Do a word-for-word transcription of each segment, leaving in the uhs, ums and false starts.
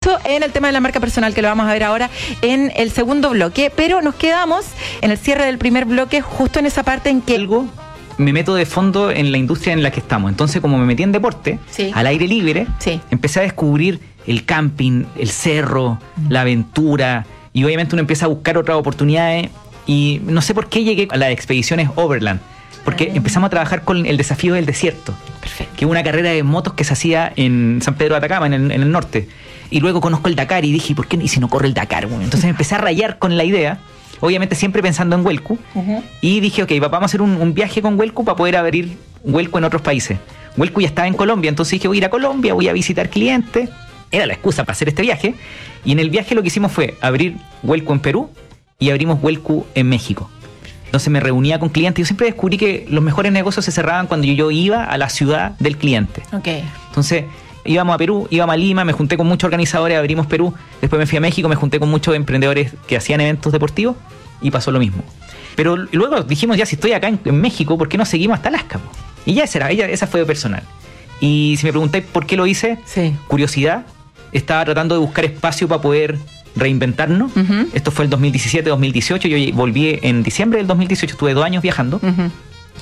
mucho en el tema de la marca personal, que lo vamos a ver ahora en el segundo bloque, pero nos quedamos en el cierre del primer bloque justo en esa parte en que... Algo me meto de fondo en la industria en la que estamos. Entonces, como me metí en deporte, sí. al aire libre, sí. empecé a descubrir el camping, el cerro, mm. la aventura, y obviamente uno empieza a buscar otras oportunidades, y no sé por qué llegué a las expediciones Overland, porque ah. empezamos a trabajar con el desafío del desierto. Perfecto. Que es una carrera de motos que se hacía en San Pedro de Atacama, en el, en el norte. Y luego conozco el Dakar y dije, ¿por qué y si no corre el Dakar? Bueno, entonces empecé a rayar con la idea, obviamente siempre pensando en Huelcu, uh-huh. y dije, ok, vamos a hacer un, un viaje con Huelcu para poder abrir Huelcu en otros países. Huelcu ya estaba en Colombia, entonces dije, voy a ir a Colombia, voy a visitar clientes. Era la excusa para hacer este viaje. Y en el viaje lo que hicimos fue abrir Huelcu en Perú y abrimos Huelcu en México. Entonces me reunía con clientes y yo siempre descubrí que los mejores negocios se cerraban cuando yo iba a la ciudad del cliente. Okay. Entonces íbamos a Perú, íbamos a Lima, me junté con muchos organizadores, abrimos Perú, después me fui a México, me junté con muchos emprendedores que hacían eventos deportivos y pasó lo mismo. Pero luego dijimos, ya si estoy acá en, en México, ¿por qué no seguimos hasta Alaska? Y ya esa, era, ella, esa fue personal. Y si me preguntáis por qué lo hice, sí. curiosidad, estaba tratando de buscar espacio para poder reinventarnos. Uh-huh. Esto fue el dos mil diecisiete, dos mil dieciocho, yo volví en diciembre del dos mil dieciocho, estuve dos años viajando. Uh-huh.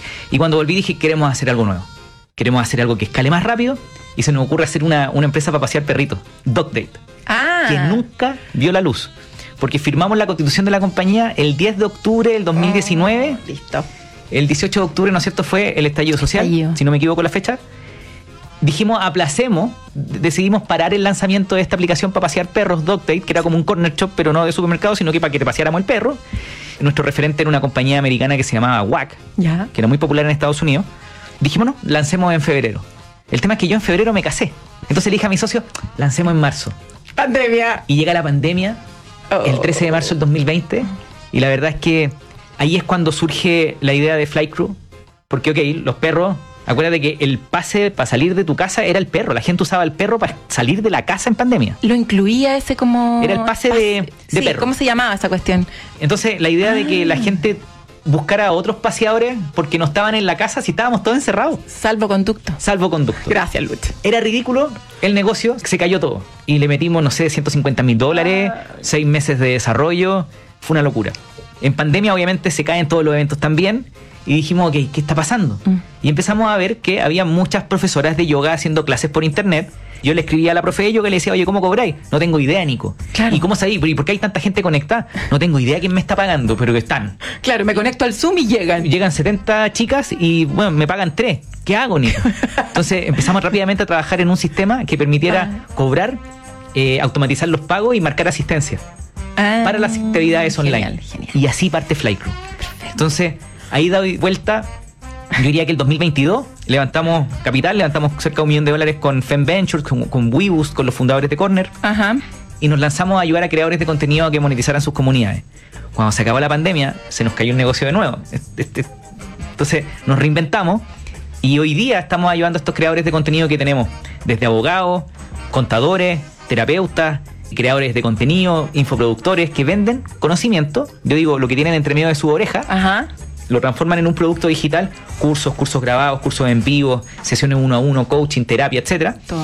Y cuando volví dije, queremos hacer algo nuevo. Queremos hacer algo que escale más rápido y se nos ocurre hacer una, una empresa para pasear perritos, Dog Date, ah. que nunca vio la luz. Porque firmamos la constitución de la compañía el diez de octubre del dos mil diecinueve. Oh, listo. El dieciocho de octubre, ¿no es cierto?, fue el estallido social, estallido. Si no me equivoco la fecha. Dijimos, aplacemos, decidimos parar el lanzamiento de esta aplicación para pasear perros, Dog Date, que era como un corner shop, pero no de supermercado, sino que para que te paseáramos el perro. Nuestro referente era una compañía americana que se llamaba W A C, ¿ya? Que era muy popular en Estados Unidos. Dijimos, no, lancemos en febrero. El tema es que yo en febrero me casé. Entonces le dije a mi socio, lancemos en marzo. ¡Pandemia! Y llega la pandemia, oh. el trece de marzo del dos mil veinte, y la verdad es que ahí es cuando surge la idea de Flight Crew, porque, ok, los perros... Acuérdate que el pase para salir de tu casa era el perro. La gente usaba el perro para salir de la casa en pandemia. ¿Lo incluía ese como...? Era el pase, pase de, de sí, perro. ¿Cómo se llamaba esa cuestión? Entonces, la idea ah. de que la gente buscara a otros paseadores porque no estaban en la casa si estábamos todos encerrados. Salvoconducto. Salvoconducto. Gracias, Lucho. Era ridículo el negocio, se cayó todo. Y le metimos, no sé, ciento cincuenta mil dólares, ah. seis meses de desarrollo. Fue una locura. En pandemia, obviamente, se caen todos los eventos también. Y dijimos, ok, ¿qué está pasando? Mm. Y empezamos a ver que había muchas profesoras de yoga haciendo clases por internet. Yo le escribía a la profe de yoga y le decía, oye, ¿cómo cobráis? No tengo idea, Nico. Claro. ¿Y cómo sabéis? ¿Y por qué hay tanta gente conectada? No tengo idea quién me está pagando, pero que están. Claro, me conecto al Zoom y llegan. Llegan setenta chicas y, bueno, me pagan tres. ¿Qué hago, Nico? Entonces empezamos rápidamente a trabajar en un sistema que permitiera ah. cobrar, eh, automatizar los pagos y marcar asistencia ah, para las actividades online. Genial, genial. Y así parte Flight Crew. Perfecto. Entonces... Ahí doy vuelta, yo diría que el dos mil veintidós levantamos capital, levantamos cerca de un millón de dólares con Fem Ventures, con, con WeBoost, con los fundadores de Corner. Ajá. Y nos lanzamos a ayudar a creadores de contenido a que monetizaran sus comunidades. Cuando se acabó la pandemia, se nos cayó el negocio de nuevo. Este, entonces nos reinventamos y hoy día estamos ayudando a estos creadores de contenido que tenemos, desde abogados, contadores, terapeutas, creadores de contenido, infoproductores que venden conocimiento. Yo digo, lo que tienen entre medio de su oreja. Ajá. Lo transforman en un producto digital, cursos, cursos grabados, cursos en vivo, sesiones uno a uno, coaching, terapia, etcétera. Todo.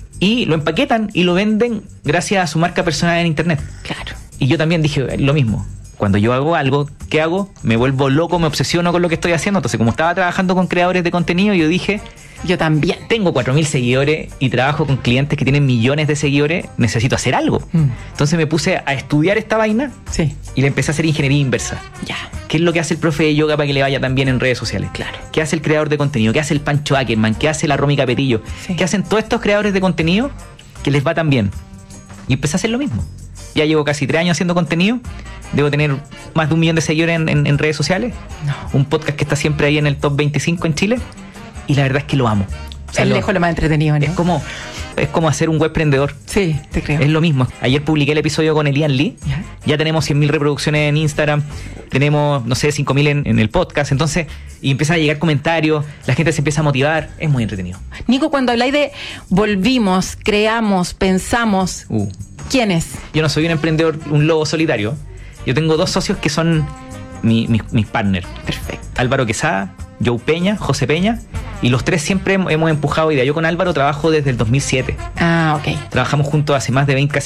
Y lo empaquetan y lo venden gracias a su marca personal en internet. Claro. Y yo también dije lo mismo. Cuando yo hago algo, ¿qué hago? Me vuelvo loco, me obsesiono con lo que estoy haciendo. Entonces, como estaba trabajando con creadores de contenido, yo dije... Yo también. Tengo cuatro mil seguidores y trabajo con clientes que tienen millones de seguidores. Necesito hacer algo. Mm. Entonces me puse a estudiar esta vaina sí. y le empecé a hacer ingeniería inversa. Ya. ¿Qué es lo que hace el profe de yoga para que le vaya tan bien en redes sociales? Claro. ¿Qué hace el creador de contenido? ¿Qué hace el Pancho Ackerman? ¿Qué hace la Romy Capetillo? Sí. ¿Qué hacen todos estos creadores de contenido que les va tan bien? Y empecé a hacer lo mismo. Ya llevo casi tres años haciendo contenido. Debo tener más de un millón de seguidores en, en, en redes sociales. No. Un podcast que está siempre ahí en el top veinticinco en Chile. Y la verdad es que lo amo. O sea, es lejos lo más entretenido, ¿no? Es como, es como hacer un webprendedor. Sí, te creo. Es lo mismo. Ayer publiqué el episodio con Elian Lee. ¿Ya? Ya tenemos cien mil reproducciones en Instagram. Tenemos, no sé, cinco mil en, en el podcast. Entonces, y empiezan a llegar comentarios. La gente se empieza a motivar. Es muy entretenido. Nico, cuando habláis de volvimos, creamos, pensamos, uh. ¿quién es? Yo no soy un emprendedor, un lobo solitario. Yo tengo dos socios que son mi, mis, mis partners. Perfecto. Álvaro Quesada, Joe Peña, José Peña. Y los tres siempre hemos empujado ideas. Yo con Álvaro trabajo desde el dos mil siete. Ah, ok. Trabajamos juntos hace más de veinte,